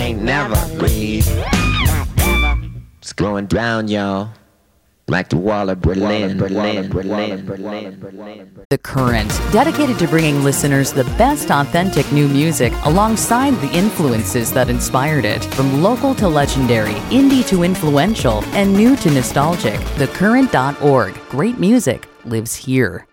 can't never breathe. It's going down, y'all. Like the wall of Berlin. The Current, dedicated to bringing listeners the best authentic new music alongside the influences that inspired it. From local to legendary, indie to influential, and new to nostalgic. TheCurrent.org. Great music lives here.